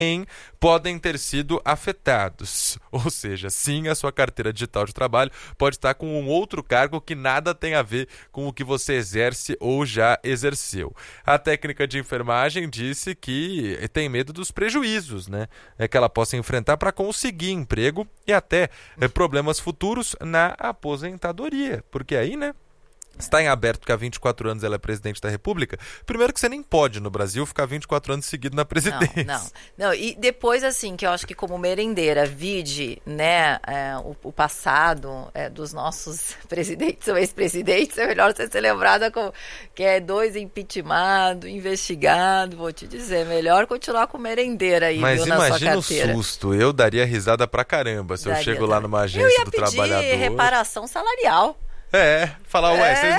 podem ter sido afetados. Ou seja, sim, a sua carteira digital de trabalho pode estar com um outro cargo que nada tem a ver com o que você exerce ou já exerceu. A técnica de enfermagem disse que tem medo dos prejuízos, né? Que ela possa enfrentar para conseguir emprego e até problemas futuros na aposentadoria. Porque aí, né? Está em aberto que há 24 anos ela é presidente da República. Primeiro que você nem pode no Brasil ficar 24 anos seguidos na presidência. Não. E depois, assim, que eu acho que como merendeira, vide, né, o passado dos nossos presidentes ou ex-presidentes, é melhor você ser lembrada como que é 2 impeachmentado, investigado, vou te dizer, melhor continuar com merendeira aí, mas viu, na sua carteira. Mas imagina o susto, eu daria risada pra caramba se eu chego lá numa agência do trabalhador. Eu ia pedir reparação salarial. Falar,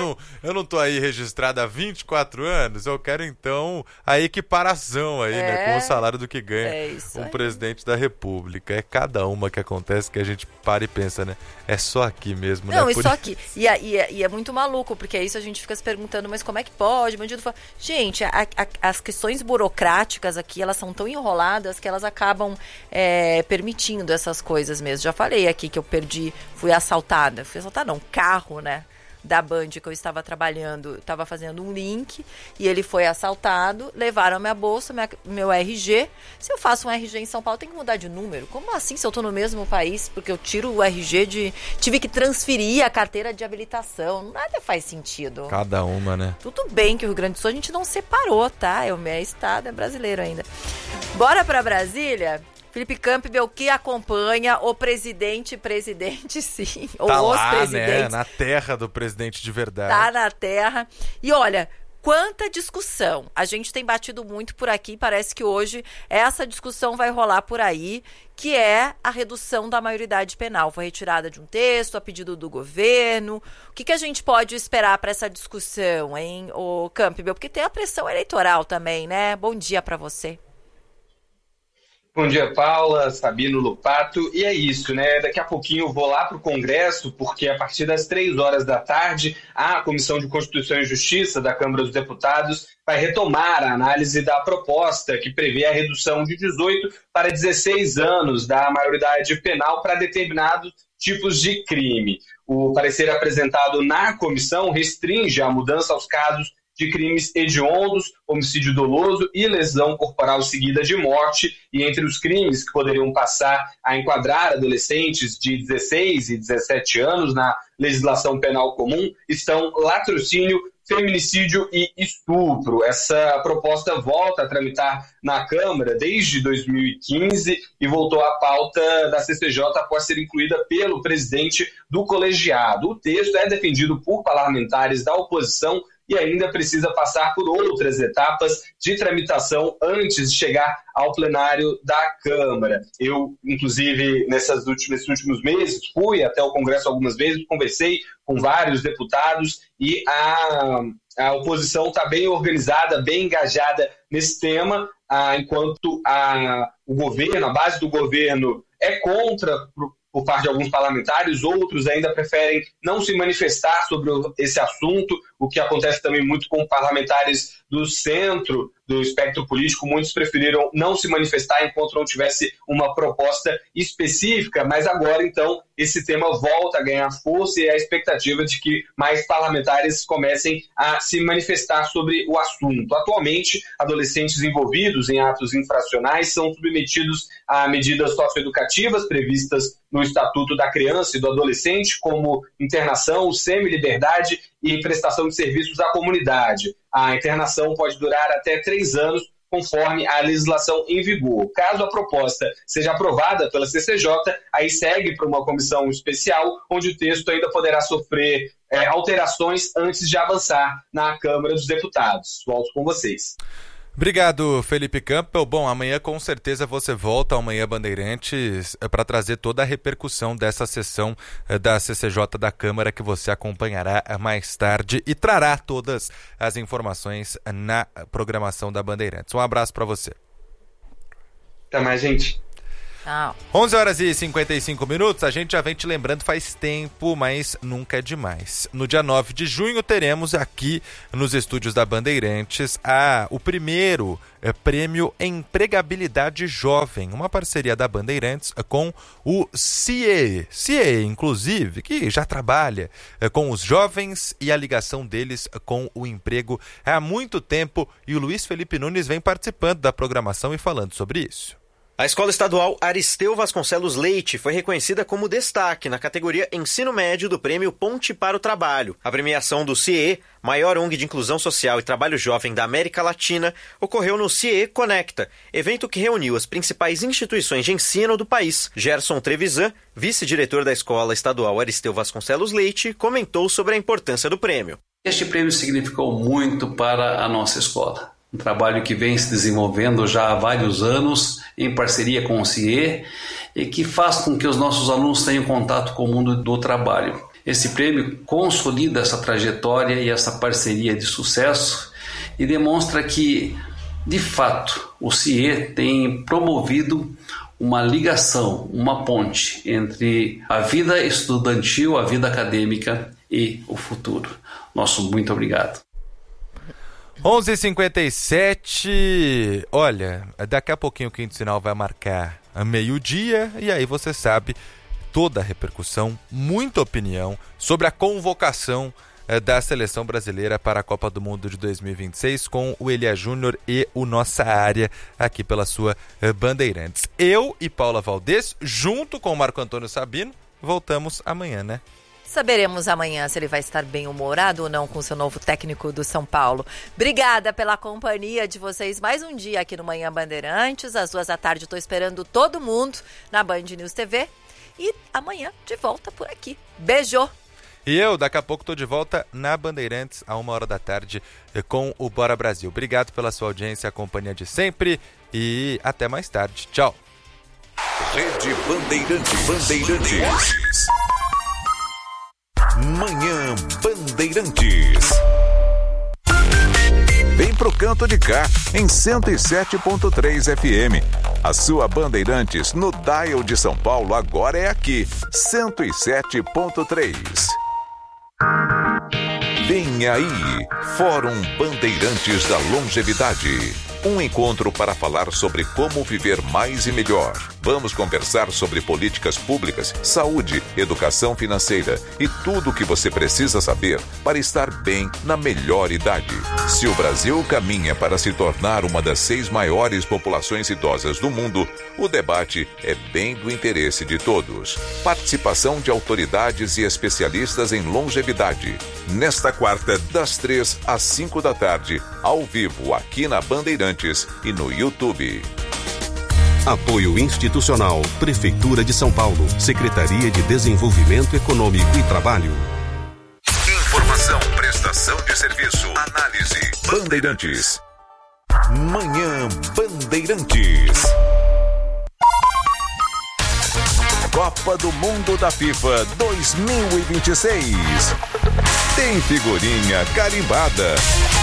eu não tô aí registrada há 24 anos, eu quero então a equiparação aí, né, com o salário do que ganha um presidente da República. É cada uma que acontece que a gente para e pensa, né, é só aqui mesmo, não, né? Só aqui. E é muito maluco, porque é isso a gente fica se perguntando, mas como é que pode? Bandido fala, gente, as questões burocráticas aqui, elas são tão enroladas que elas acabam permitindo essas coisas mesmo. Já falei aqui que eu fui assaltada não, carro, né, da Band que eu estava trabalhando, estava fazendo um link e ele foi assaltado, levaram minha bolsa, meu RG. Se eu faço um RG em São Paulo, tem que mudar de número? Como assim se eu estou no mesmo país? Porque eu tiro o RG tive que transferir a carteira de habilitação. Nada faz sentido. Cada uma, né? Tudo bem que o Rio Grande do Sul a gente não separou, tá? O meu estado é brasileiro ainda. Bora para Brasília? Felipe Campbell, que acompanha o presidente sim, ou tá os lá, presidentes. Né? Na terra do presidente de verdade. Tá na terra. E olha, quanta discussão. A gente tem batido muito por aqui, parece que hoje essa discussão vai rolar por aí, que é a redução da maioridade penal. Foi retirada de um texto a pedido do governo. O que a gente pode esperar para essa discussão, hein, o Campbell? Porque tem a pressão eleitoral também, né? Bom dia para você. Bom dia, Paula, Sabino, Lupato, e é isso, né? Daqui a pouquinho eu vou lá para o Congresso, porque a partir das 15h, a Comissão de Constituição e Justiça da Câmara dos Deputados vai retomar a análise da proposta que prevê a redução de 18 para 16 anos da maioridade penal para determinados tipos de crime. O parecer apresentado na comissão restringe a mudança aos casos de crimes hediondos, homicídio doloso e lesão corporal seguida de morte, e entre os crimes que poderiam passar a enquadrar adolescentes de 16 e 17 anos na legislação penal comum estão latrocínio, feminicídio e estupro. Essa proposta volta a tramitar na Câmara desde 2015 e voltou à pauta da CCJ após ser incluída pelo presidente do colegiado. O texto é defendido por parlamentares da oposição e ainda precisa passar por outras etapas de tramitação antes de chegar ao plenário da Câmara. Eu, inclusive, nesses últimos meses, fui até o Congresso algumas vezes, conversei com vários deputados e a oposição está bem organizada, bem engajada nesse tema, enquanto o governo, a base do governo é contra por parte de alguns parlamentares, outros ainda preferem não se manifestar sobre esse assunto, o que acontece também muito com parlamentares do centro do espectro político. Muitos preferiram não se manifestar enquanto não tivesse uma proposta específica, mas agora, então, esse tema volta a ganhar força e a expectativa de que mais parlamentares comecem a se manifestar sobre o assunto. Atualmente, adolescentes envolvidos em atos infracionais são submetidos a medidas socioeducativas previstas no Estatuto da Criança e do Adolescente, como internação, semi-liberdade e prestação de serviços à comunidade. A internação pode durar até 3 anos, conforme a legislação em vigor. Caso a proposta seja aprovada pela CCJ, aí segue para uma comissão especial, onde o texto ainda poderá sofrer alterações antes de avançar na Câmara dos Deputados. Volto com vocês. Obrigado, Felipe Campbell. Bom, amanhã com certeza você volta ao Manhã Bandeirantes para trazer toda a repercussão dessa sessão da CCJ da Câmara, que você acompanhará mais tarde e trará todas as informações na programação da Bandeirantes. Um abraço para você. Até mais, gente. 11 horas e 55 minutos, a gente já vem te lembrando faz tempo, mas nunca é demais. No dia 9 de junho teremos aqui nos estúdios da Bandeirantes o primeiro prêmio Empregabilidade Jovem, uma parceria da Bandeirantes com o CIE, inclusive, que já trabalha com os jovens e a ligação deles com o emprego há muito tempo, e o Luiz Felipe Nunes vem participando da programação e falando sobre isso. A Escola Estadual Aristeu Vasconcelos Leite foi reconhecida como destaque na categoria Ensino Médio do Prêmio Ponte para o Trabalho. A premiação do CIE, maior ONG de inclusão social e trabalho jovem da América Latina, ocorreu no CIE Conecta, evento que reuniu as principais instituições de ensino do país. Gerson Trevisan, vice-diretor da Escola Estadual Aristeu Vasconcelos Leite, comentou sobre a importância do prêmio. Este prêmio significou muito para a nossa escola. Um trabalho que vem se desenvolvendo já há vários anos, em parceria com o CIE, e que faz com que os nossos alunos tenham contato com o mundo do trabalho. Esse prêmio consolida essa trajetória e essa parceria de sucesso e demonstra que, de fato, o CIE tem promovido uma ligação, uma ponte entre a vida estudantil, a vida acadêmica e o futuro. Nosso muito obrigado. 11h57, olha, daqui a pouquinho o Quinto Sinal vai marcar a meio-dia e aí você sabe toda a repercussão, muita opinião sobre a convocação da Seleção Brasileira para a Copa do Mundo de 2026 com o Elia Júnior e o Nossa Área aqui pela sua Bandeirantes. Eu e Paula Valdez, junto com o Marco Antônio Sabino, voltamos amanhã, né? Saberemos amanhã se ele vai estar bem-humorado ou não com o seu novo técnico do São Paulo. Obrigada pela companhia de vocês. Mais um dia aqui no Manhã Bandeirantes. Às 14h estou esperando todo mundo na Band News TV. E amanhã de volta por aqui. Beijo! E eu, daqui a pouco, estou de volta na Bandeirantes, a 13h com o Bora Brasil. Obrigado pela sua audiência, a companhia de sempre e até mais tarde. Tchau! Rede Bandeirantes. Manhã Bandeirantes. Vem pro canto de cá, em 107.3 FM. A sua Bandeirantes no dial de São Paulo agora é aqui, 107.3. Vem aí, Fórum Bandeirantes da Longevidade. Um encontro para falar sobre como viver mais e melhor. Vamos conversar sobre políticas públicas, saúde, educação financeira e tudo o que você precisa saber para estar bem na melhor idade. Se o Brasil caminha para se tornar uma das 6 maiores populações idosas do mundo, o debate é bem do interesse de todos. Participação de autoridades e especialistas em longevidade. Nesta quarta, das 3 às 5 da tarde, ao vivo aqui na Bandeirantes e no YouTube. Apoio institucional, Prefeitura de São Paulo, Secretaria de Desenvolvimento Econômico e Trabalho. Informação, prestação de serviço, análise. Bandeirantes. Manhã Bandeirantes. Copa do Mundo da FIFA 2026. Tem figurinha carimbada.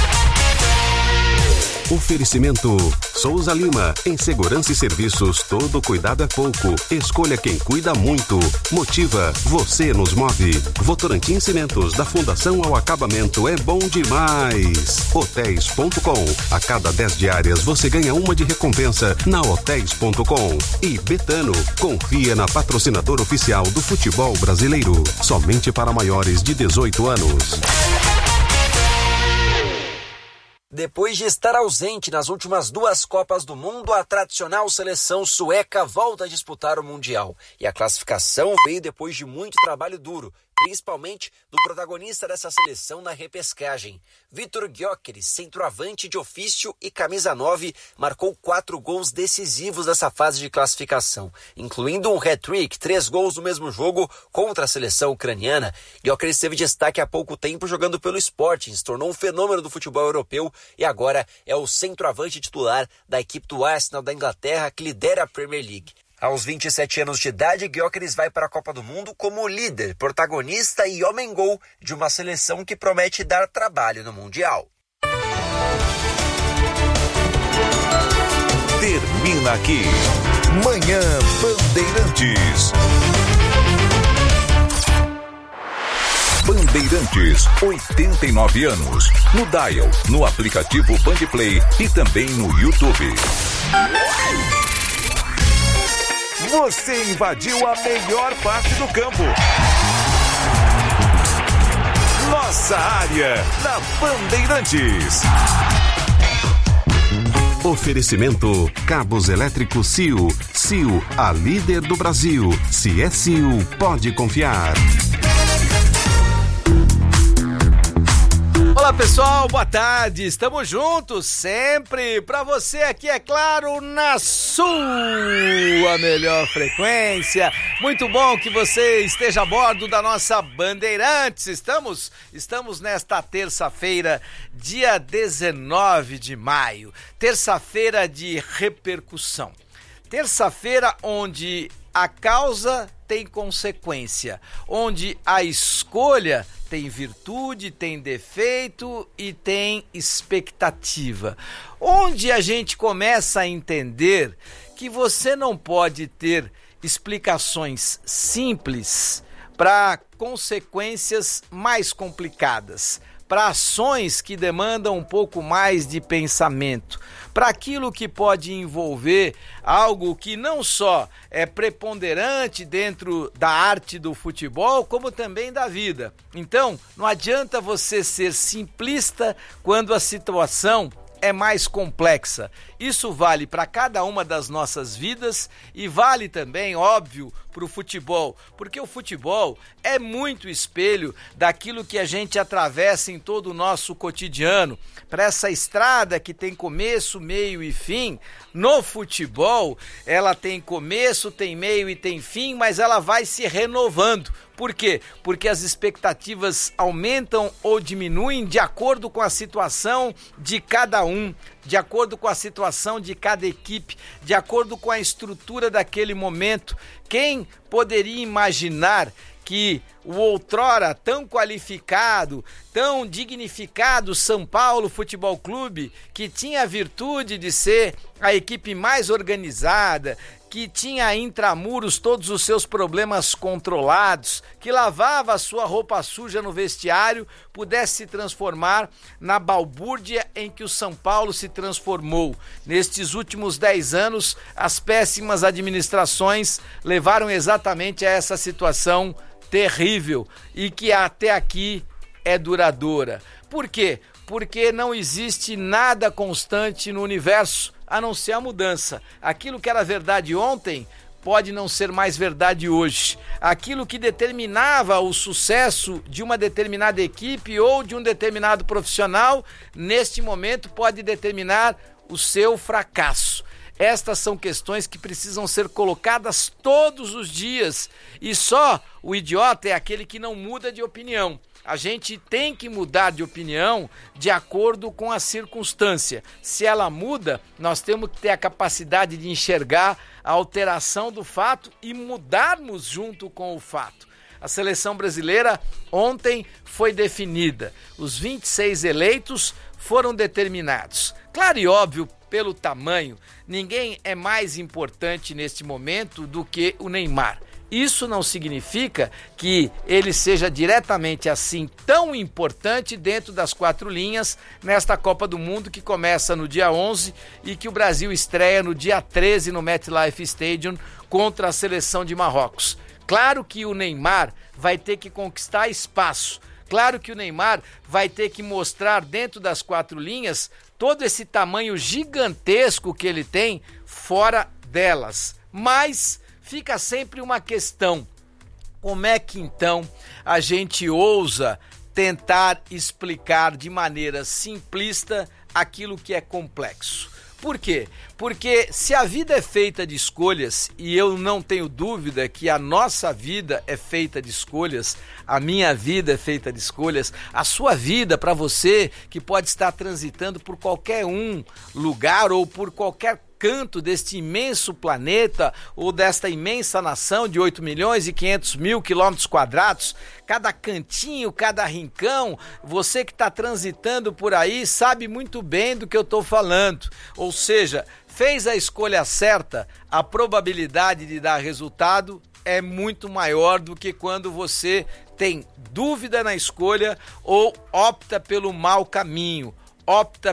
Oferecimento Souza Lima, em segurança e serviços, todo cuidado é pouco. Escolha quem cuida muito. Motiva, você nos move. Votorantim Cimentos, da fundação ao acabamento, é bom demais. Hotéis.com, a cada 10 diárias você ganha uma de recompensa na Hotéis.com. E Betano, confia na patrocinadora oficial do futebol brasileiro. Somente para maiores de 18 anos. Depois de estar ausente nas últimas 2 Copas do Mundo, a tradicional seleção sueca volta a disputar o Mundial. E a classificação veio depois de muito trabalho duro, principalmente do protagonista dessa seleção na repescagem. Vitor Gyökeres, centroavante de ofício e camisa 9, marcou 4 gols decisivos nessa fase de classificação, incluindo um hat-trick, 3 gols no mesmo jogo contra a seleção ucraniana. Gyökeres teve destaque há pouco tempo jogando pelo Sporting, se tornou um fenômeno do futebol europeu e agora é o centroavante titular da equipe do Arsenal da Inglaterra, que lidera a Premier League. Aos 27 anos de idade, Gyökeres vai para a Copa do Mundo como líder, protagonista e homem-gol de uma seleção que promete dar trabalho no Mundial. Termina aqui Manhã Bandeirantes. Bandeirantes, 89 anos. No Dial, no aplicativo Bandplay e também no YouTube. Você invadiu a melhor parte do campo. Nossa área, na Bandeirantes. Oferecimento Cabos Elétricos Sil. Sil, a líder do Brasil. Se é Sil, pode confiar. Olá pessoal, boa tarde, estamos juntos sempre para você aqui, é claro, na sua melhor frequência. Muito bom que você esteja a bordo da nossa Bandeirantes. Estamos nesta terça-feira, dia 19 de maio, terça-feira de repercussão, terça-feira onde a causa tem consequência, onde a escolha tem virtude, tem defeito e tem expectativa. Onde a gente começa a entender que você não pode ter explicações simples para consequências mais complicadas, para ações que demandam um pouco mais de pensamento, para aquilo que pode envolver algo que não só é preponderante dentro da arte do futebol, como também da vida. Então, não adianta você ser simplista quando a situação é mais complexa. Isso vale para cada uma das nossas vidas e vale também, óbvio, para o futebol, porque o futebol é muito espelho daquilo que a gente atravessa em todo o nosso cotidiano. Para essa estrada que tem começo, meio e fim, no futebol ela tem começo, tem meio e tem fim, mas ela vai se renovando. Por quê? Porque as expectativas aumentam ou diminuem de acordo com a situação de cada um, de acordo com a situação de cada equipe, de acordo com a estrutura daquele momento. Quem poderia imaginar que o outrora tão qualificado, tão dignificado São Paulo Futebol Clube, que tinha a virtude de ser a equipe mais organizada, que tinha intramuros todos os seus problemas controlados, que lavava a sua roupa suja no vestiário, pudesse se transformar na balbúrdia em que o São Paulo se transformou. Nestes últimos 10 anos, as péssimas administrações levaram exatamente a essa situação terrível e que até aqui é duradoura. Por quê? Porque não existe nada constante no universo a não ser a mudança. Aquilo que era verdade ontem pode não ser mais verdade hoje. Aquilo que determinava o sucesso de uma determinada equipe ou de um determinado profissional, neste momento pode determinar o seu fracasso. Estas são questões que precisam ser colocadas todos os dias e só o idiota é aquele que não muda de opinião. A gente tem que mudar de opinião de acordo com a circunstância. Se ela muda, nós temos que ter a capacidade de enxergar a alteração do fato e mudarmos junto com o fato. A seleção brasileira ontem foi definida. Os 26 eleitos foram determinados. Claro e óbvio, pelo tamanho, ninguém é mais importante neste momento do que o Neymar. Isso não significa que ele seja diretamente assim tão importante dentro das 4 linhas nesta Copa do Mundo que começa no dia 11 e que o Brasil estreia no dia 13 no MetLife Stadium contra a seleção de Marrocos. Claro que o Neymar vai ter que conquistar espaço. Claro que o Neymar vai ter que mostrar dentro das 4 linhas todo esse tamanho gigantesco que ele tem fora delas. Mas fica sempre uma questão: como é que então a gente ousa tentar explicar de maneira simplista aquilo que é complexo? Por quê? Porque se a vida é feita de escolhas, e eu não tenho dúvida que a nossa vida é feita de escolhas, a minha vida é feita de escolhas, a sua vida, para você que pode estar transitando por qualquer lugar ou por qualquer canto deste imenso planeta ou desta imensa nação de 8.500.000 quilômetros quadrados, cada cantinho, cada rincão, você que está transitando por aí sabe muito bem do que eu estou falando. Ou seja, fez a escolha certa, a probabilidade de dar resultado é muito maior do que quando você tem dúvida na escolha ou opta pelo mau caminho, opta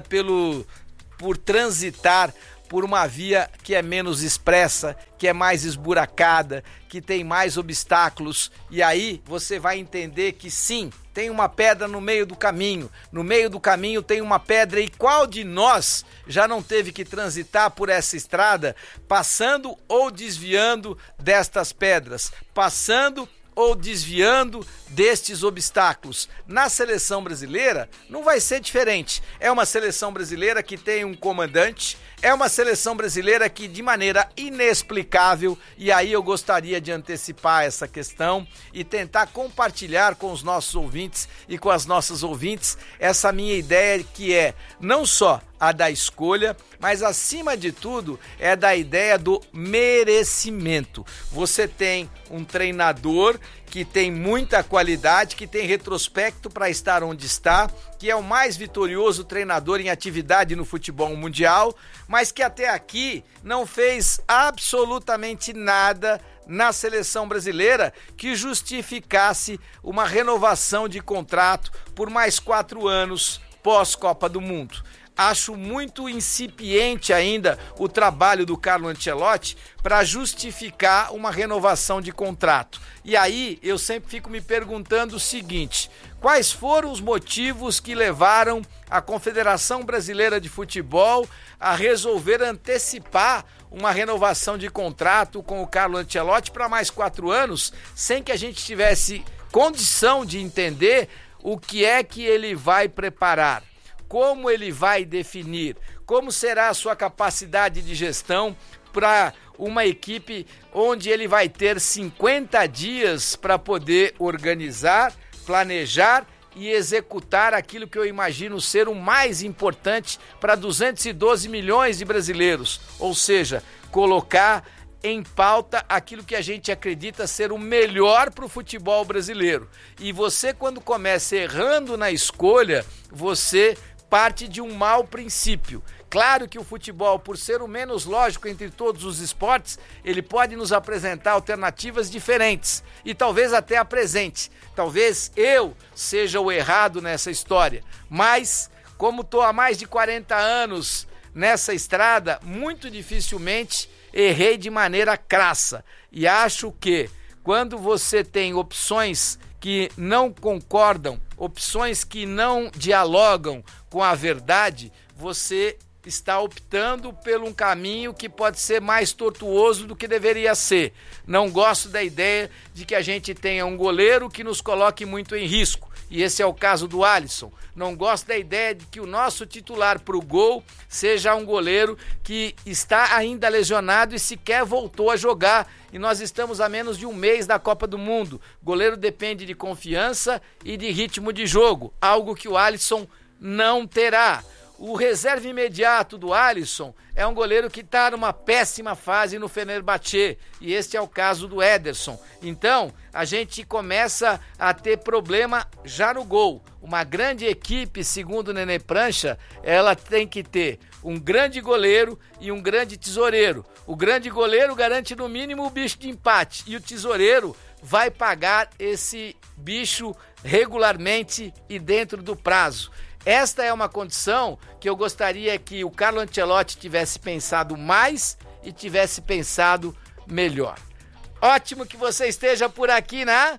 por transitar por uma via que é menos expressa, que é mais esburacada, que tem mais obstáculos. E aí você vai entender que sim, tem uma pedra no meio do caminho. No meio do caminho tem uma pedra, e qual de nós já não teve que transitar por essa estrada, passando ou desviando destas pedras, passando ou desviando destes obstáculos? Na seleção brasileira não vai ser diferente. É uma seleção brasileira que tem um comandante, é uma seleção brasileira que, de maneira inexplicável, e aí eu gostaria de antecipar essa questão e tentar compartilhar com os nossos ouvintes e com as nossas ouvintes essa minha ideia, que é não só a da escolha, mas acima de tudo é da ideia do merecimento. Você tem um treinador que tem muita qualidade, que tem retrospecto para estar onde está, que é o mais vitorioso treinador em atividade no futebol mundial, mas que até aqui não fez absolutamente nada na seleção brasileira que justificasse uma renovação de contrato por mais 4 anos pós-Copa do Mundo. Acho muito incipiente ainda o trabalho do Carlo Ancelotti para justificar uma renovação de contrato. E aí eu sempre fico me perguntando o seguinte: quais foram os motivos que levaram a Confederação Brasileira de Futebol a resolver antecipar uma renovação de contrato com o Carlo Ancelotti para mais 4 anos, sem que a gente tivesse condição de entender o que é que ele vai preparar? Como ele vai definir, como será a sua capacidade de gestão para uma equipe onde ele vai ter 50 dias para poder organizar, planejar e executar aquilo que eu imagino ser o mais importante para 212 milhões de brasileiros, ou seja, colocar em pauta aquilo que a gente acredita ser o melhor para o futebol brasileiro. E você, quando começa errando na escolha, você parte de um mau princípio. Claro que o futebol, por ser o menos lógico entre todos os esportes, ele pode nos apresentar alternativas diferentes e talvez até apresente. Talvez eu seja o errado nessa história, mas como estou há mais de 40 anos nessa estrada, muito dificilmente errei de maneira crassa. E acho que quando você tem opções que não concordam, opções que não dialogam com a verdade, você está optando por um caminho que pode ser mais tortuoso do que deveria ser. Não gosto da ideia de que a gente tenha um goleiro que nos coloque muito em risco, e esse é o caso do Alisson. Não gosto da ideia de que o nosso titular para o gol seja um goleiro que está ainda lesionado e sequer voltou a jogar, e nós estamos a menos de um mês da Copa do Mundo. Goleiro depende de confiança e de ritmo de jogo, algo que o Alisson não terá. O reserva imediato do Alisson é um goleiro que está numa péssima fase no Fenerbahçe, e este é o caso do Ederson. Então, a gente começa a ter problema já no gol. Uma grande equipe, segundo o Nenê Prancha, ela tem que ter um grande goleiro e um grande tesoureiro. O grande goleiro garante no mínimo o bicho de empate, e o tesoureiro vai pagar esse bicho regularmente e dentro do prazo. Esta é uma condição que eu gostaria que o Carlo Ancelotti tivesse pensado mais e tivesse pensado melhor. Ótimo que você esteja por aqui, né?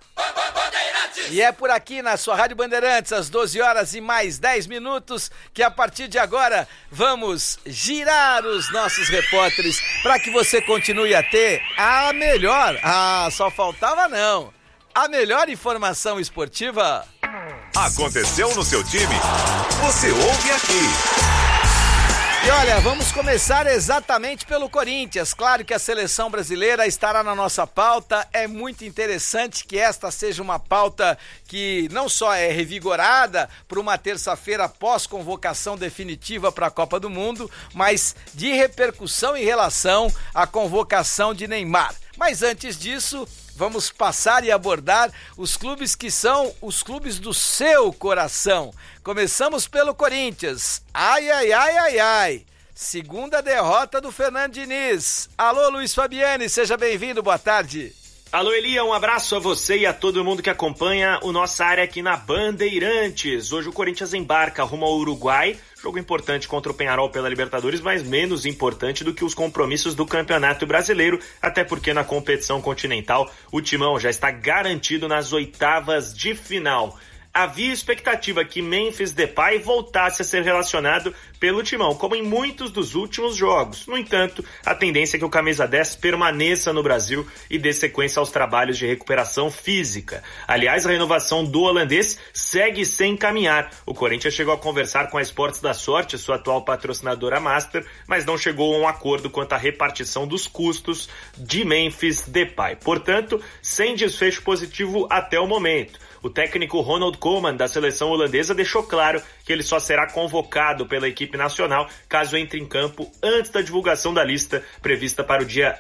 E é por aqui na sua Rádio Bandeirantes, às 12 horas e mais 10 minutos, que a partir de agora vamos girar os nossos repórteres para que você continue a ter a melhor, só faltava não, a melhor informação esportiva. Aconteceu no seu time? Você ouve aqui. E olha, vamos começar exatamente pelo Corinthians. Claro que a seleção brasileira estará na nossa pauta. É muito interessante que esta seja uma pauta que não só é revigorada por uma terça-feira após convocação definitiva para a Copa do Mundo, mas de repercussão em relação à convocação de Neymar. Mas antes disso, vamos passar e abordar os clubes que são os clubes do seu coração. Começamos pelo Corinthians. Ai, ai, ai, ai, ai. Segunda derrota do Fernando Diniz. Alô, Luiz Fabiani, seja bem-vindo, boa tarde. Alô, Elia, um abraço a você e a todo mundo que acompanha o Nossa Área aqui na Bandeirantes. Hoje o Corinthians embarca rumo ao Uruguai. Jogo importante contra o Peñarol pela Libertadores, mas menos importante do que os compromissos do Campeonato Brasileiro, até porque na competição continental o Timão já está garantido nas oitavas de final. Havia expectativa que Memphis Depay voltasse a ser relacionado pelo Timão, como em muitos dos últimos jogos. No entanto, a tendência é que o camisa 10 permaneça no Brasil e dê sequência aos trabalhos de recuperação física. Aliás, a renovação do holandês segue sem caminhar. O Corinthians chegou a conversar com a Esportes da Sorte, sua atual patrocinadora master, mas não chegou a um acordo quanto à repartição dos custos de Memphis Depay. Portanto, sem desfecho positivo até o momento. O técnico Ronald Koeman, da seleção holandesa, deixou claro que ele só será convocado pela equipe nacional caso entre em campo antes da divulgação da lista prevista para o dia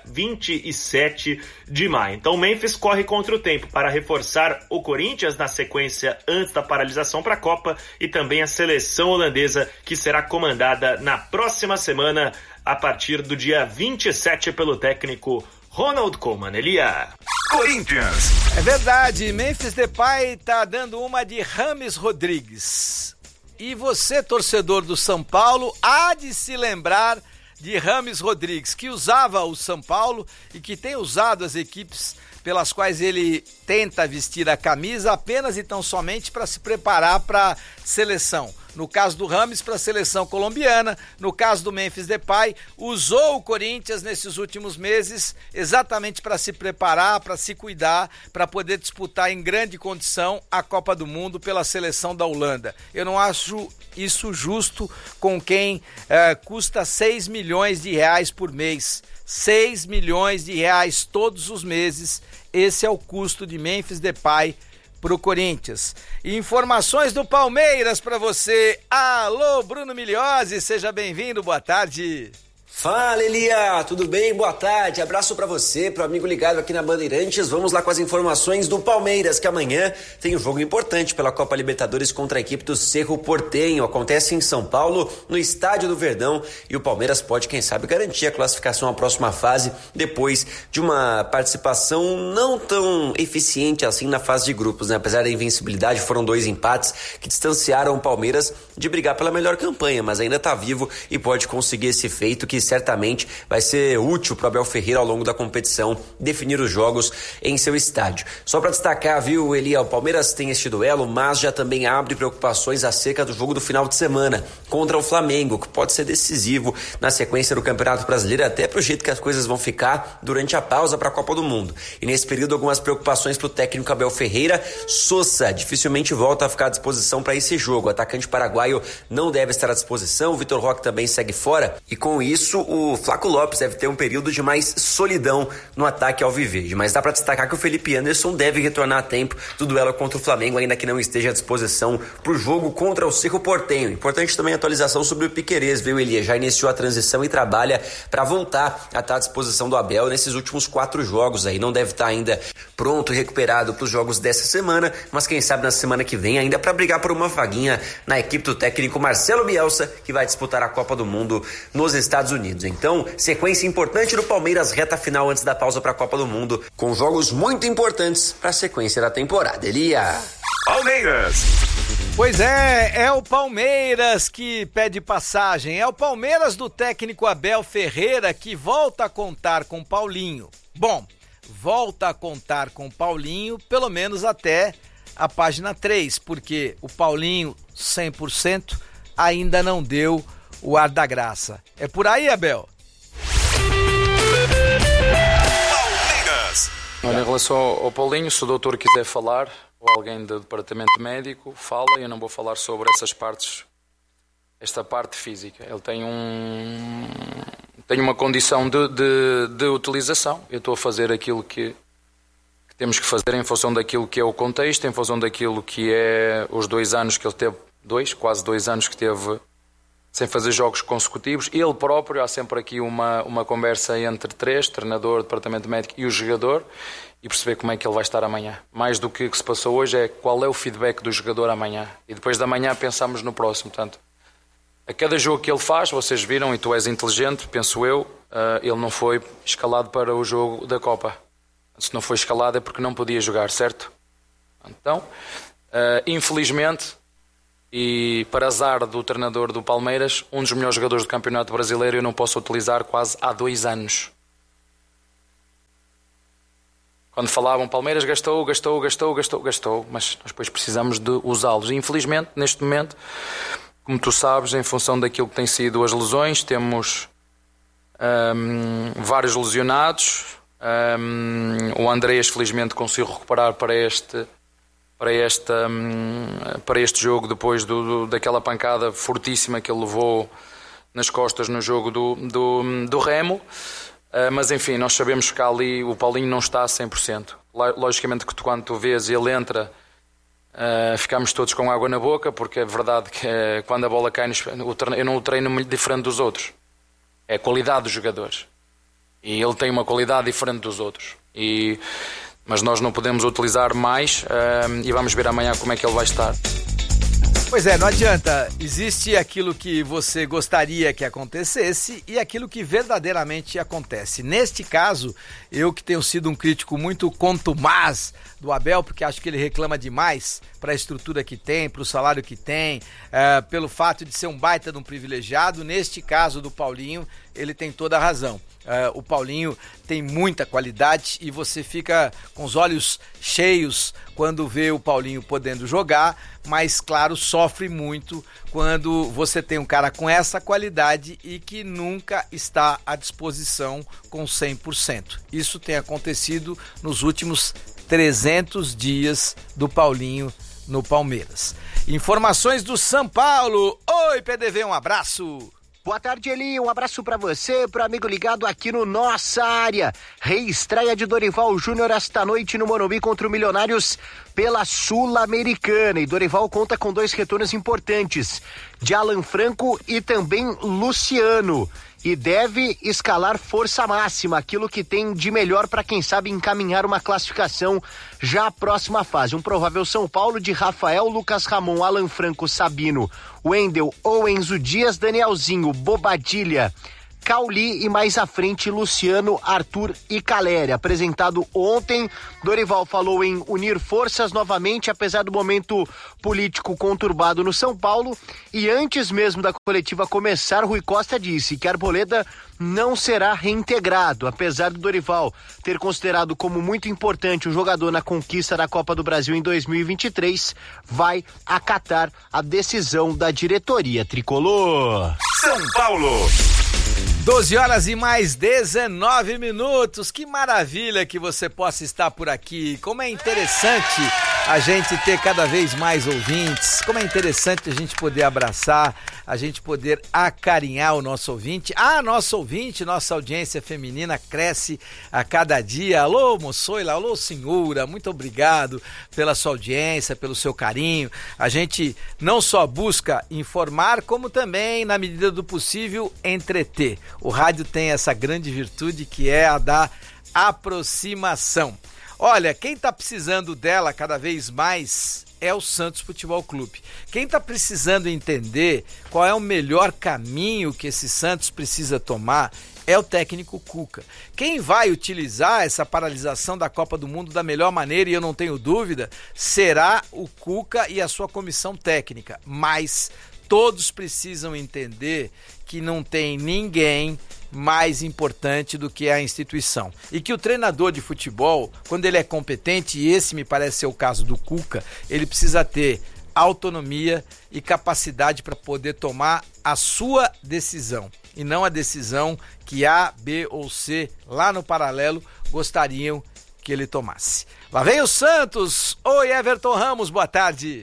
27 de maio. Então o Memphis corre contra o tempo para reforçar o Corinthians na sequência antes da paralisação para a Copa e também a seleção holandesa, que será comandada na próxima semana a partir do dia 27 pelo técnico Ronald Koeman. Elia. Corinthians. É verdade, Memphis Depay tá dando uma de James Rodrigues. E você, torcedor do São Paulo, há de se lembrar de James Rodrigues, que usava o São Paulo e que tem usado as equipes pelas quais ele tenta vestir a camisa apenas e tão somente para se preparar para a seleção. No caso do Rames, para a seleção colombiana. No caso do Memphis Depay, usou o Corinthians nesses últimos meses exatamente para se preparar, para se cuidar, para poder disputar em grande condição a Copa do Mundo pela seleção da Holanda. Eu não acho isso justo com quem custa 6 milhões de reais por mês. 6 milhões de reais todos os meses. Esse é o custo de Memphis Depay pro Corinthians. Informações do Palmeiras para você. Alô, Bruno Miliozzi, seja bem-vindo, boa tarde. Fala, Elia, tudo bem? Boa tarde, abraço pra você, pro amigo ligado aqui na Bandeirantes. Vamos lá com as informações do Palmeiras, que amanhã tem um jogo importante pela Copa Libertadores contra a equipe do Cerro Porteño. Acontece em São Paulo, no Estádio do Verdão, e o Palmeiras pode, quem sabe, garantir a classificação à próxima fase depois de uma participação não tão eficiente assim na fase de grupos, né? Apesar da invencibilidade, foram 2 empates que distanciaram o Palmeiras de brigar pela melhor campanha, mas ainda tá vivo e pode conseguir esse feito que certamente vai ser útil para Abel Ferreira ao longo da competição definir os jogos em seu estádio. Só para destacar, viu, Elia, o Palmeiras tem este duelo, mas já também abre preocupações acerca do jogo do final de semana contra o Flamengo, que pode ser decisivo na sequência do Campeonato Brasileiro, até pro jeito que as coisas vão ficar durante a pausa para a Copa do Mundo. E nesse período, algumas preocupações pro técnico Abel Ferreira. Sousa dificilmente volta a ficar à disposição para esse jogo. O atacante paraguaio não deve estar à disposição, o Vitor Roque também segue fora, e com isso o Flaco Lopes deve ter um período de mais solidão no ataque alviverde, mas dá para destacar que o Felipe Anderson deve retornar a tempo do duelo contra o Flamengo, ainda que não esteja à disposição para o jogo contra o Cerro Porteño. Importante também a atualização sobre o Piquerez, viu, Elia? Já iniciou a transição e trabalha para voltar a estar à disposição do Abel nesses últimos 4 jogos aí. Não deve estar ainda pronto e recuperado para os jogos dessa semana, mas quem sabe na semana que vem ainda para brigar por uma vaguinha na equipe do técnico Marcelo Bielsa, que vai disputar a Copa do Mundo nos Estados Unidos. Então, sequência importante do Palmeiras, reta final antes da pausa para a Copa do Mundo, com jogos muito importantes para a sequência da temporada. Elia. Palmeiras. Pois é o Palmeiras que pede passagem, é o Palmeiras do técnico Abel Ferreira que volta a contar com Paulinho. Bom, volta a contar com Paulinho pelo menos até a página 3, porque o Paulinho 100% ainda não deu o ar da graça. É por aí, Abel? Palmeiras. Olha, em relação ao Paulinho, se o doutor quiser falar, ou alguém do departamento médico, fala, e eu não vou falar sobre essas partes esta parte física. Ele tem uma condição de utilização. Eu estou a fazer aquilo que temos que fazer em função daquilo que é o contexto, em função daquilo que é os 2 anos que ele teve, quase 2 anos que teve sem fazer jogos consecutivos. Ele próprio, há sempre aqui uma conversa entre 3, treinador, departamento médico e o jogador, e perceber como é que ele vai estar amanhã. Mais do que o que se passou hoje é qual é o feedback do jogador amanhã. E depois da manhã pensamos no próximo. Portanto, a cada jogo que ele faz, vocês viram, e tu és inteligente, penso eu, ele não foi escalado para o jogo da Copa. Se não foi escalado é porque não podia jogar, certo? Então, infelizmente, e para azar do treinador do Palmeiras, um dos melhores jogadores do Campeonato Brasileiro eu não posso utilizar quase há 2 anos. Quando falavam Palmeiras gastou, mas nós depois precisamos de usá-los. E infelizmente, neste momento, como tu sabes, em função daquilo que têm sido as lesões, temos vários lesionados. O Andrés felizmente conseguiu recuperar para este jogo depois daquela pancada fortíssima que ele levou nas costas no jogo do Remo, mas enfim, nós sabemos que ali o Paulinho não está a 100%. Logicamente que quando tu vês ele entra, ficamos todos com água na boca, porque é verdade que quando a bola cai eu não o treino muito diferente dos outros, é a qualidade dos jogadores. E ele tem uma qualidade diferente dos outros. Mas nós não podemos utilizar mais e vamos ver amanhã como é que ele vai estar. Pois é, não adianta. Existe aquilo que você gostaria que acontecesse e aquilo que verdadeiramente acontece. Neste caso, eu que tenho sido um crítico muito contumaz do Abel, porque acho que ele reclama demais para a estrutura que tem, para o salário que tem, pelo fato de ser um baita de um privilegiado. Neste caso do Paulinho, ele tem toda a razão. O Paulinho tem muita qualidade e você fica com os olhos cheios quando vê o Paulinho podendo jogar, mas claro, sofre muito quando você tem um cara com essa qualidade e que nunca está à disposição com 100%. Isso tem acontecido nos últimos 300 dias do Paulinho no Palmeiras. Informações do São Paulo. Oi, PDV, um abraço. Boa tarde, Eli. Um abraço pra você, pro amigo ligado aqui no Nossa Área. Reestreia de Dorival Júnior esta noite no Morumbi contra o Milionários pela Sul-Americana. E Dorival conta com 2 retornos importantes, de Alan Franco e também Luciano. E deve escalar força máxima, aquilo que tem de melhor para quem sabe encaminhar uma classificação já à próxima fase. Um provável São Paulo de Rafael, Lucas Ramon, Alan Franco, Sabino, Wendel ou Enzo Dias, Danielzinho, Bobadilha, Cauli e mais à frente Luciano, Arthur e Caleri. Apresentado ontem, Dorival falou em unir forças novamente, apesar do momento político conturbado no São Paulo. E antes mesmo da coletiva começar, Rui Costa disse que Arboleda não será reintegrado. Apesar do Dorival ter considerado como muito importante o jogador na conquista da Copa do Brasil em 2023, vai acatar a decisão da diretoria tricolor. São Paulo. 12 horas e mais 19 minutos. Que maravilha que você possa estar por aqui. Como é interessante a gente ter cada vez mais ouvintes. Como é interessante a gente poder abraçar, a gente poder acarinhar o nosso ouvinte. Nosso ouvinte, nossa audiência feminina cresce a cada dia. Alô, moçoila, alô, senhora, muito obrigado pela sua audiência, pelo seu carinho. A gente não só busca informar, como também, na medida do possível, entreter. O rádio tem essa grande virtude que é a da aproximação. Olha, quem está precisando dela cada vez mais é o Santos Futebol Clube. Quem está precisando entender qual é o melhor caminho que esse Santos precisa tomar é o técnico Cuca. Quem vai utilizar essa paralisação da Copa do Mundo da melhor maneira, e eu não tenho dúvida, será o Cuca e a sua comissão técnica. Mas todos precisam entender que não tem ninguém mais importante do que a instituição. E que o treinador de futebol, quando ele é competente, e esse me parece ser o caso do Cuca, ele precisa ter autonomia e capacidade para poder tomar a sua decisão. E não a decisão que A, B ou C, lá no paralelo, gostariam que ele tomasse. Lá vem o Santos. Oi, Everton Ramos, boa tarde.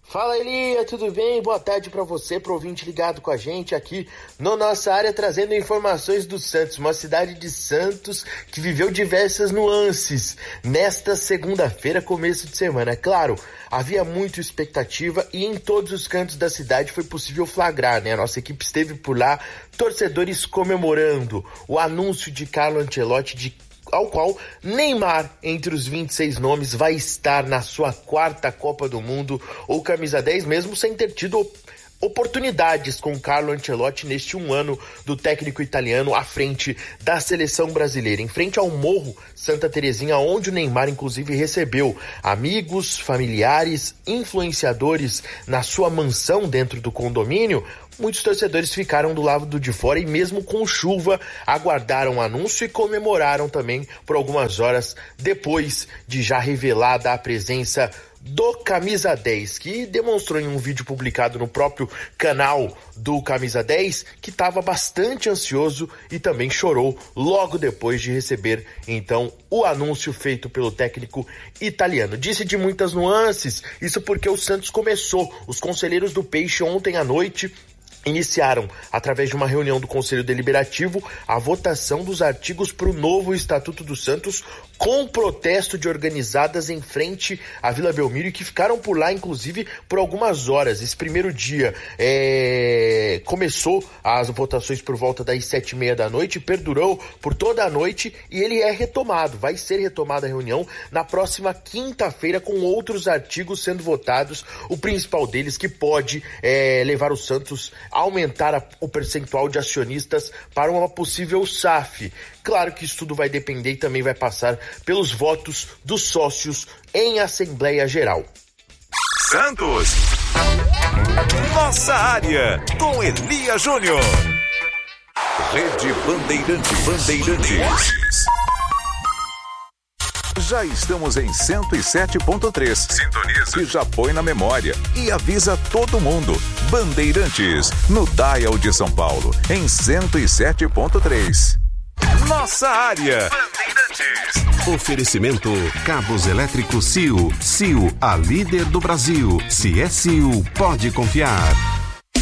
Fala, Elia, tudo bem? Boa tarde para você, pro ouvinte ligado com a gente aqui no Nossa Área, trazendo informações do Santos, uma cidade de Santos que viveu diversas nuances nesta segunda-feira, começo de semana. Claro, havia muita expectativa e em todos os cantos da cidade foi possível flagrar, né? A nossa equipe esteve por lá, torcedores comemorando o anúncio de Carlo Ancelotti ao qual Neymar, entre os 26 nomes, vai estar na sua 4ª Copa do Mundo, ou camisa 10, mesmo sem ter tido oportunidades com Carlo Ancelotti neste um ano do técnico italiano à frente da seleção brasileira. Em frente ao Morro Santa Terezinha, onde o Neymar inclusive recebeu amigos, familiares, influenciadores na sua mansão dentro do condomínio, muitos torcedores ficaram do lado de fora e mesmo com chuva aguardaram o anúncio e comemoraram também por algumas horas depois de já revelada a presença do Camisa 10, que demonstrou em um vídeo publicado no próprio canal do Camisa 10 que estava bastante ansioso e também chorou logo depois de receber então o anúncio feito pelo técnico italiano. Disse de muitas nuances, isso porque o Santos começou. Os conselheiros do Peixe ontem à noite iniciaram, através de uma reunião do Conselho Deliberativo, a votação dos artigos para o novo Estatuto do Santos, com protesto de organizadas em frente à Vila Belmiro, que ficaram por lá, inclusive, por algumas horas. Esse primeiro dia começou as votações por volta das 7h30 da noite, perdurou por toda a noite e ele é retomado. Vai ser retomada a reunião na próxima quinta-feira, com outros artigos sendo votados, o principal deles que pode levar o Santos a aumentar o percentual de acionistas para uma possível SAF. Claro que isso tudo vai depender e também vai passar pelos votos dos sócios em Assembleia Geral. Santos, Nossa Área, com Elia Júnior. Rede Bandeirantes. Já estamos em 107.3. Sintoniza. E já põe na memória. E avisa todo mundo. Bandeirantes, no Dial de São Paulo, em 107.3. Nossa Área. Bandeirantes. Oferecimento Cabos Elétricos Sil. Sil, a líder do Brasil. Se é Sil, pode confiar.